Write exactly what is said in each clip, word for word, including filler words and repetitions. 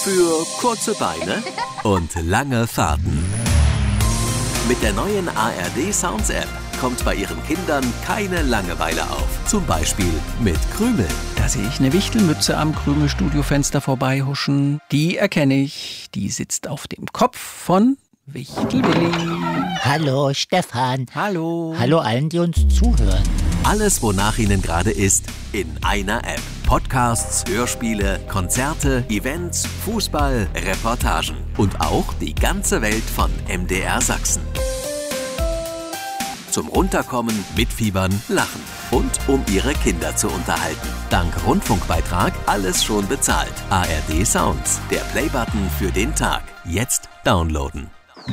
für kurze Beine und lange Fahrten. Mit der neuen A R D Sounds App kommt bei Ihren Kindern keine Langeweile auf. Zum Beispiel mit Krümel. Da sehe ich eine Wichtelmütze am Krümel-Studiofenster vorbeihuschen. Die erkenne ich. Die sitzt auf dem Kopf von Wichtelwilli. Hallo Stefan. Hallo. Hallo allen, die uns zuhören. Alles, wonach Ihnen gerade ist, in einer App. Podcasts, Hörspiele, Konzerte, Events, Fußball, Reportagen und auch die ganze Welt von M D R Sachsen. Zum Runterkommen, mitfiebern, lachen und um Ihre Kinder zu unterhalten. Dank Rundfunkbeitrag alles schon bezahlt. A R D Sounds, der Playbutton für den Tag. Jetzt downloaden.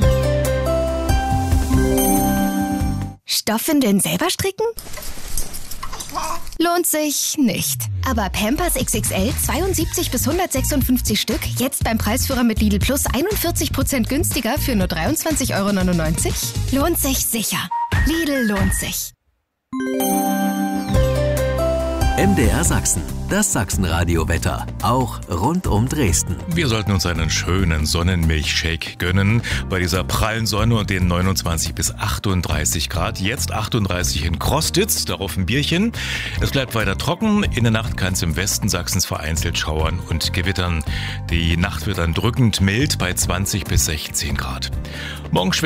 Stoffwindeln selber stricken? Lohnt sich nicht. Aber Pampers X X L zweiundsiebzig bis hundertsechsundfünfzig Stück, jetzt beim Preisführer mit Lidl Plus einundvierzig Prozent günstiger für nur dreiundzwanzig Euro neunundneunzig? Lohnt sich sicher. Lidl lohnt sich. M D R Sachsen, das Sachsenradio-Wetter, auch rund um Dresden. Wir sollten uns einen schönen Sonnenmilchshake gönnen bei dieser prallen Sonne und den neunundzwanzig bis achtunddreißig Grad. Jetzt achtunddreißig in Krostitz, darauf ein Bierchen. Es bleibt weiter trocken. In der Nacht kann es im Westen Sachsens vereinzelt schauern und gewittern. Die Nacht wird dann drückend mild bei zwanzig bis sechzehn Grad. Morgen